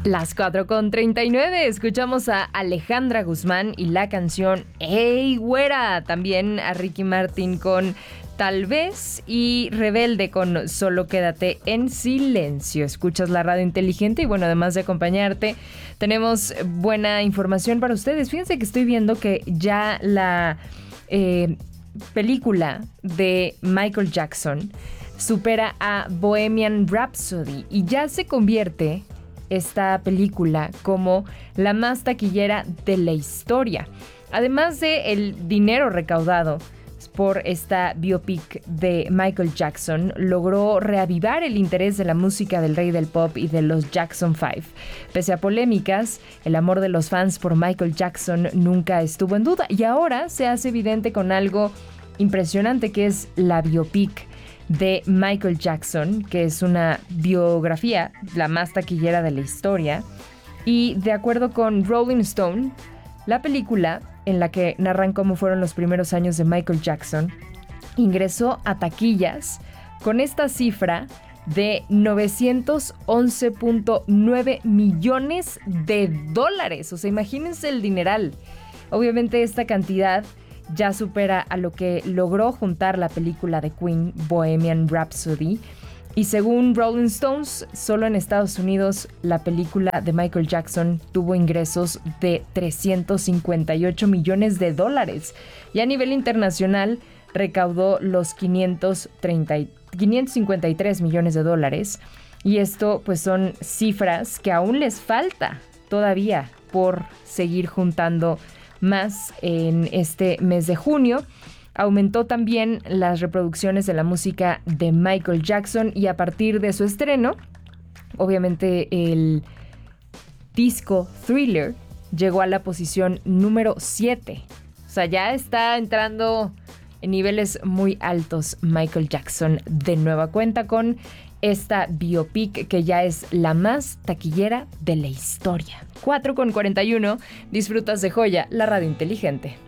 Las 4:39, escuchamos a Alejandra Guzmán y la canción Ey Güera, también a Ricky Martin con Tal vez y Rebelde con Solo quédate en silencio. Escuchas la radio inteligente y bueno, además de acompañarte, tenemos buena información para ustedes. Fíjense que estoy viendo que ya la película de Michael Jackson supera a Bohemian Rhapsody y ya se convierte esta película como la más taquillera de la historia. Además de el dinero recaudado por esta biopic de Michael Jackson, logró reavivar el interés de la música del rey del pop y de los Jackson 5. Pese a polémicas, el amor de los fans por Michael Jackson nunca estuvo en duda y ahora se hace evidente con algo impresionante que es la biopic de Michael Jackson, que es una biografía, la más taquillera de la historia. Y de acuerdo con Rolling Stone, la película, en la que narran cómo fueron los primeros años de Michael Jackson, ingresó a taquillas con esta cifra de $911.9 millones. O sea, imagínense el dineral. Obviamente esta cantidad ya supera a lo que logró juntar la película de Queen, Bohemian Rhapsody. Y según Rolling Stones, solo en Estados Unidos la película de Michael Jackson tuvo ingresos de $358 millones. Y a nivel internacional recaudó los $553 millones. Y esto pues son cifras que aún les falta todavía por seguir juntando más en este mes de junio. Aumentó también las reproducciones de la música de Michael Jackson y a partir de su estreno, obviamente el disco Thriller llegó a la posición número 7. O sea, ya está entrando en niveles muy altos Michael Jackson de nueva cuenta con esta biopic que ya es la más taquillera de la historia. 4:41, disfrutas de Joya, la radio inteligente.